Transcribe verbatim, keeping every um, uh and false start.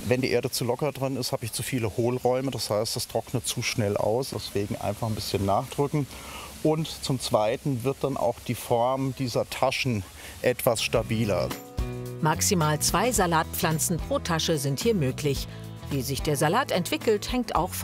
Wenn die Erde zu locker drin ist, habe ich zu viele Hohlräume. Das heißt, das trocknet zu schnell aus. Deswegen einfach ein bisschen nachdrücken. Und zum Zweiten wird dann auch die Form dieser Taschen etwas stabiler. Maximal zwei Salatpflanzen pro Tasche sind hier möglich. Wie sich der Salat entwickelt, hängt auch